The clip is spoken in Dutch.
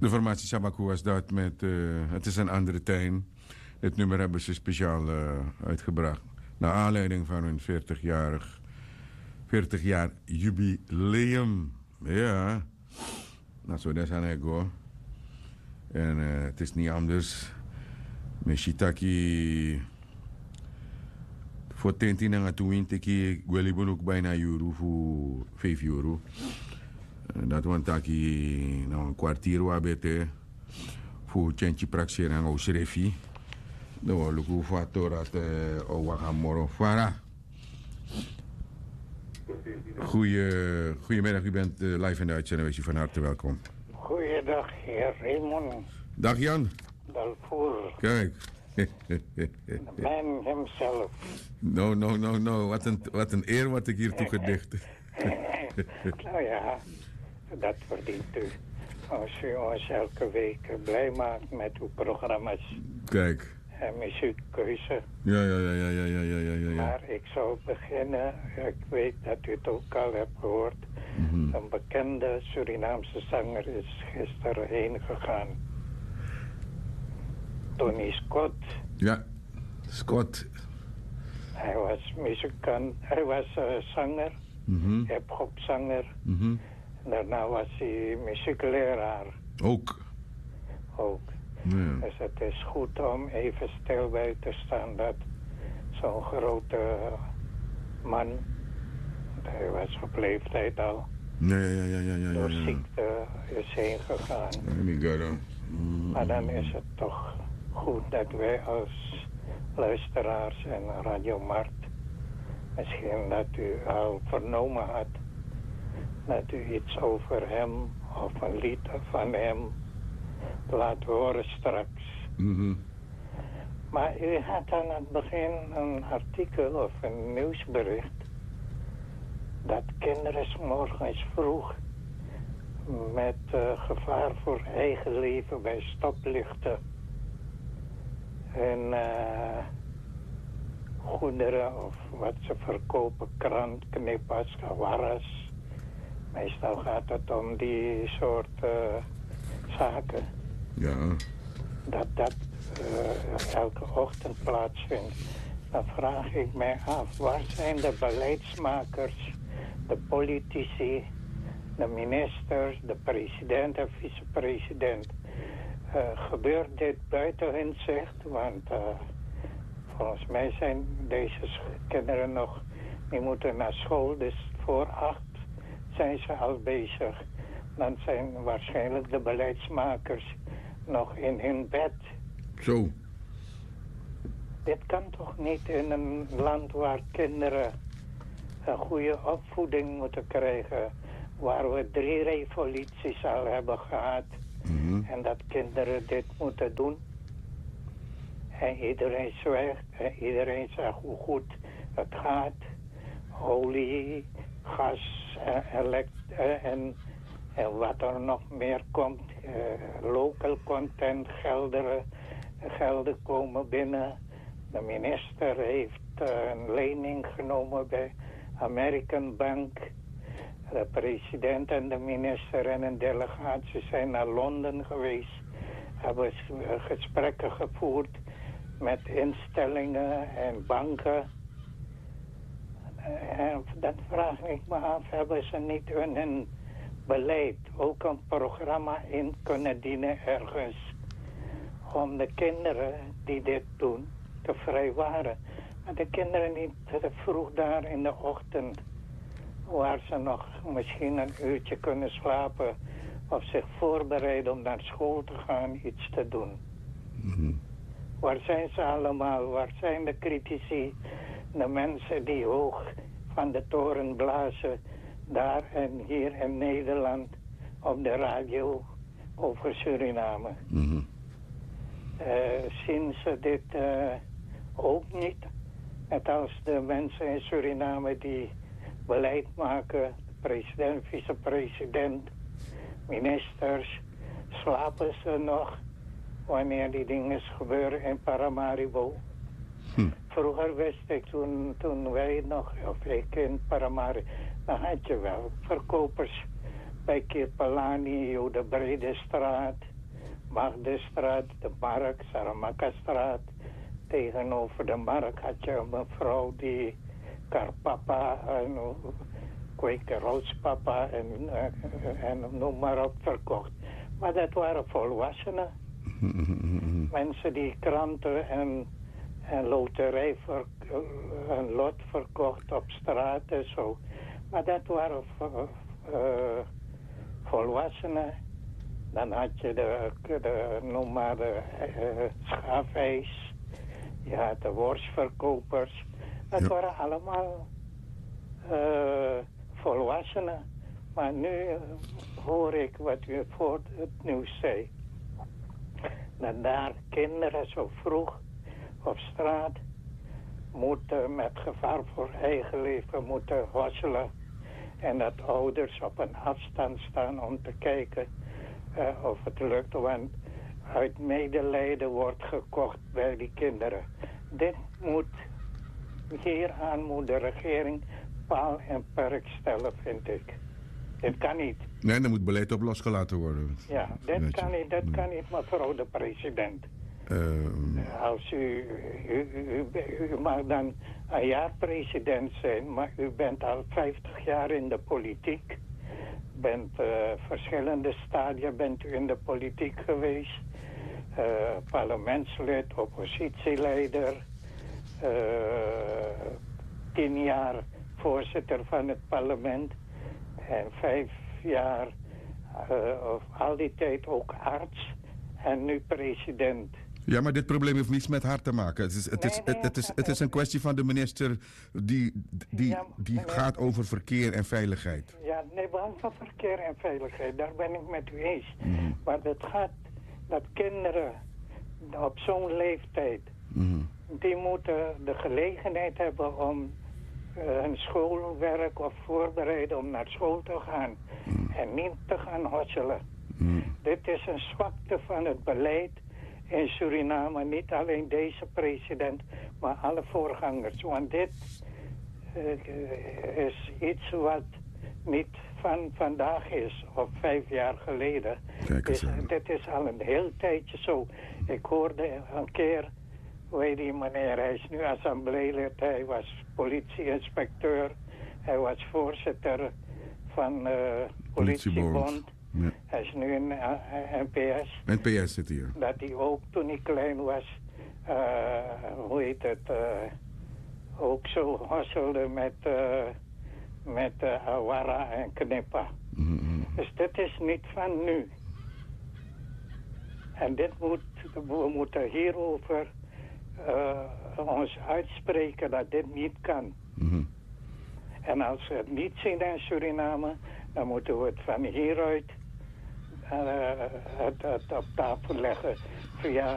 De formatie Sabaku was dat met Het is een andere tuin. Dit nummer hebben ze speciaal uitgebracht. Naar aanleiding van hun 40 jaar jubileum. Ja. Nou, zo dat is aan ego. En het is niet anders. Met Shitaki. Voor 10 en 20 ik wil ook bijna euro voor 5 euro. Dat want taki nou een kwartier wabete voor chentje praxer en o schrefi. Nou luku fatorat o wagamoro fara. Goedemiddag, u bent live in de uitzending. Wees u van harte welkom. Goeiedag, heer Raymond. Dag Jan. Dalvoer. Kijk. De man hemzelf. No. Wat een eer wat ik hier toegedicht. Nou ja, dat verdient u. Als u ons elke week blij maakt met uw programma's. Kijk. En muziekkeuze. Ja. Maar ik zou beginnen, ik weet dat u het ook al hebt gehoord. Mm-hmm. Een bekende Surinaamse zanger is gisteren heen gegaan. Tony Scott. Ja, Scott. Hij was muzikant, hij was zanger, hip-hop zanger. Mm-hmm. Daarna was hij muziekleraar. Ook. Ja. Dus het is goed om even stil bij te staan dat zo'n grote man, hij was op leeftijd al, door ziekte is heen gegaan. Maar dan is het toch goed dat wij als luisteraars en Radio Mart, misschien dat u al vernomen had, dat u iets over hem of een lied van hem laat horen straks. Mm-hmm. Maar u had aan het begin een artikel of een nieuwsbericht dat kinderen 's morgens vroeg met gevaar voor eigen leven bij stoplichten en goederen of wat ze verkopen, krant, knippers, warras. Meestal gaat het om die soort zaken. Ja. Dat elke ochtend plaatsvindt. Dan vraag ik mij af, waar zijn de beleidsmakers, de politici, de ministers, de president en vicepresident? Gebeurt dit buiten hun zicht? Want volgens mij zijn deze kinderen nog, die moeten naar school, dus voor 8 zijn ze al bezig. Dan zijn waarschijnlijk de beleidsmakers nog in hun bed. Zo. Dit kan toch niet in een land waar kinderen een goede opvoeding moeten krijgen. Waar we 3 revoluties al hebben gehad. Mm-hmm. En dat kinderen dit moeten doen. En iedereen zwijgt. En iedereen zegt hoe goed het gaat. Olie, gas, en wat er nog meer komt. Local content, gelden komen binnen. De minister heeft een lening genomen bij American Bank. De president en de minister en een delegatie zijn naar Londen geweest. Hebben gesprekken gevoerd met instellingen en banken. En dan vraag ik me af, hebben ze niet hun beleid ook een programma in kunnen dienen ergens om de kinderen die dit doen te vrijwaren. Maar de kinderen niet te vroeg daar in de ochtend, waar ze nog misschien een uurtje kunnen slapen of zich voorbereiden om naar school te gaan, iets te doen. Mm-hmm. Waar zijn ze allemaal? Waar zijn de critici? De mensen die hoog van de toren blazen, daar en hier in Nederland, op de radio, over Suriname. Mm-hmm. Zien ze dit ook niet? Net als de mensen in Suriname die beleid maken, president, vicepresident, ministers, slapen ze nog wanneer die dingen gebeuren in Paramaribo? Vroeger wist ik, toen wij nog, of ik in Paramaribo, dan had je wel verkopers bij Kirpalani, de Brede Straat, Magdestraat, de Markt, Saramaka-straat. Tegenover de Markt had je een mevrouw die Karpapa en Kwekerhoutspapa en noem maar op verkocht. Maar dat waren volwassenen. Mensen die kranten en loterij en lot verkocht op straat en zo. Maar dat waren volwassenen. Dan had je noem maar de schaafijs. Je had de worstverkopers. Dat waren allemaal volwassenen. Maar nu hoor ik wat u voor het nieuws zei. Dat daar kinderen zo vroeg op straat moeten met gevaar voor eigen leven moeten hosselen. En dat ouders op een afstand staan om te kijken of het lukt. Want uit medelijden wordt gekocht bij die kinderen. Hieraan moet de regering paal en perk stellen, vind ik. Dit kan niet. Nee, er moet beleid op losgelaten worden. Ja, dat kan niet, mevrouw de president. Als u mag dan een jaar president zijn, maar u bent al 50 jaar in de politiek. Verschillende stadia bent u in de politiek geweest. Parlementslid, oppositieleider. 10 jaar voorzitter van het parlement. En 5 jaar, of al die tijd ook arts. En nu president. Ja, maar dit probleem heeft niets met haar te maken. Het is een kwestie van de minister die gaat over verkeer en veiligheid. Ja, nee, behalve verkeer en veiligheid, daar ben ik met u eens. Maar het gaat dat kinderen op zo'n leeftijd, die moeten de gelegenheid hebben om hun schoolwerk of voorbereiden om naar school te gaan. En niet te gaan hosselen. Dit is een zwakte van het beleid in Suriname. Niet alleen deze president, maar alle voorgangers. Want dit is iets wat niet van vandaag is, of 5 jaar geleden. Dit is al een heel tijdje zo. Ik hoorde een keer, weet je meneer, hij is nu assembleelid, hij was politieinspecteur, hij was voorzitter van politiebond. Ja. Hij is nu in NPS. NPS zit hier. Dat hij ook toen hij klein was, ook zo hosselde met Awara en Knippa. Dus dit is niet van nu. En we moeten hierover ons uitspreken dat dit niet kan. En als we het niet zien in Suriname, dan moeten we het van hieruit het op tafel leggen via